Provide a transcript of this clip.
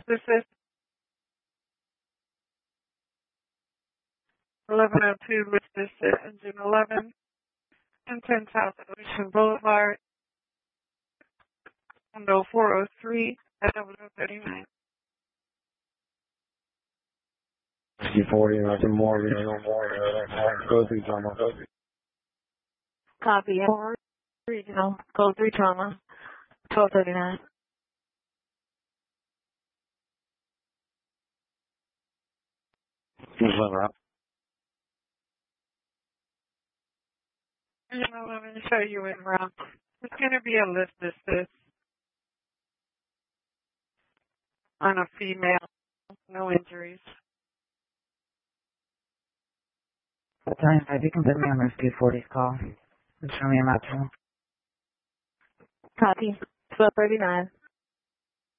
This is 1102 listed engine 11 and 10 South Ocean Boulevard, window 403 at W39. 40, nothing more, no more. Go through drama. Copy. Regional. Code 3 trauma. 1239. Let me show you in route. It's going to be a list assist on a female. No injuries. Battalion 5, you can put me on rescue 40's call. Just show me a map. Copy. 1239.